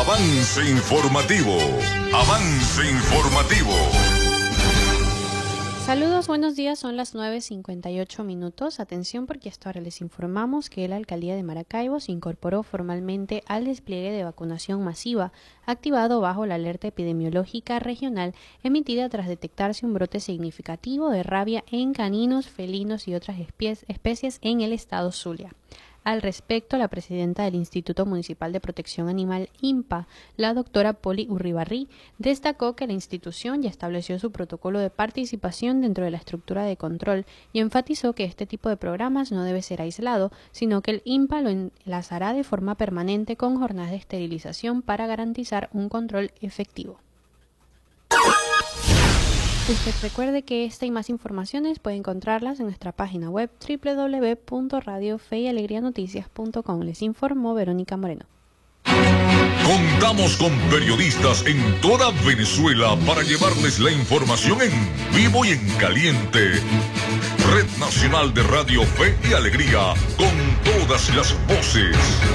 Avance informativo. Avance informativo. Saludos, buenos días, son las 9:58 minutos. Atención porque hasta ahora les informamos que la Alcaldía de Maracaibo se incorporó formalmente al despliegue de vacunación masiva, activado bajo la alerta epidemiológica regional emitida tras detectarse un brote significativo de rabia en caninos, felinos y otras especies en el estado Zulia. Al respecto, la presidenta del Instituto Municipal de Protección Animal, INPA, la doctora Poli Urribarri, destacó que la institución ya estableció su protocolo de participación dentro de la estructura de control y enfatizó que este tipo de programas no debe ser aislado, sino que el INPA lo enlazará de forma permanente con jornadas de esterilización para garantizar un control efectivo. Usted recuerde que esta y más informaciones puede encontrarlas en nuestra página web www.radiofeyalegrianoticias.com. Les informó Verónica Moreno. Contamos con periodistas en toda Venezuela para llevarles la información en vivo y en caliente. Red Nacional de Radio Fe y Alegría, con todas las voces.